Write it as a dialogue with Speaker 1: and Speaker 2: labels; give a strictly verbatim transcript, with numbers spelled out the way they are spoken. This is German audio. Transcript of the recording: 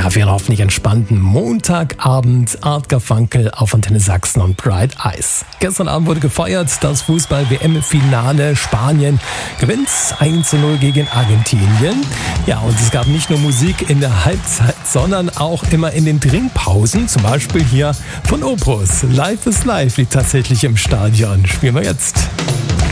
Speaker 1: Ja, für einen hoffentlich entspannten Montagabend. Art Garfunkel auf Antenne Sachsen und Bright Eyes. Gestern Abend wurde gefeiert, das Fußball-W M-Finale. Spanien gewinnt eins zu null gegen Argentinien. Ja, und es gab nicht nur Musik in der Halbzeit, sondern auch immer in den Trinkpausen. Zum Beispiel hier von Opus. Life is Life liegt tatsächlich im Stadion. Spielen wir jetzt.